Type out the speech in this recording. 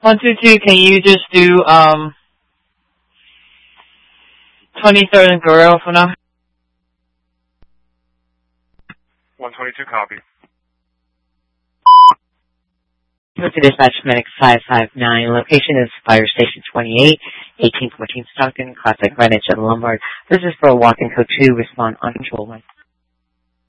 122, can you just do 23rd and Guerrero for now? 122, copy. To dispatch medic 559. Location is Fire Station 28, 1814 Stockton, Classic Greenwich and Lombard. This is for a walk-in code 2. Respond on control line.